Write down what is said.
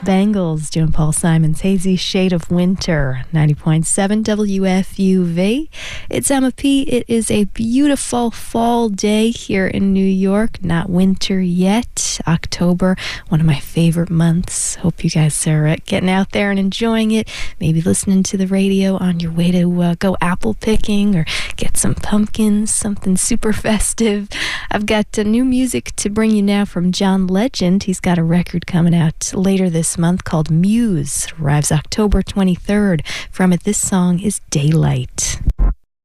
Bangles doing Paul Simon's Hazy Shade of Winter, 90.7 WFUV. It's Emma P. It is a beautiful fall day here in New York. Not winter yet. October, one of my favorite months. Hope you guys are getting out there and enjoying it. Maybe listening to the radio on your way to go apple picking or get some pumpkins, something super festive. I've got new music to bring you now from John Legend. He's got a record coming out later this month called Muse. Arrives October 23rd. From it, this song is Daylight.